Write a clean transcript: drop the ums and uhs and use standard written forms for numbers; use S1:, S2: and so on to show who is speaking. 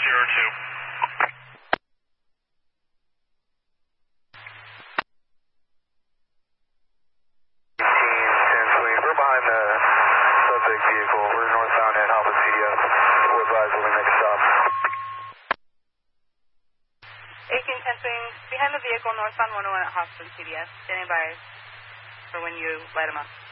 S1: We're behind the subject vehicle. We're northbound at Hopkins CDF. We'll advise when we make a stop.
S2: 1810 swing, behind the vehicle, northbound 101 at Hopkins CDF. Standing by for when you light them up.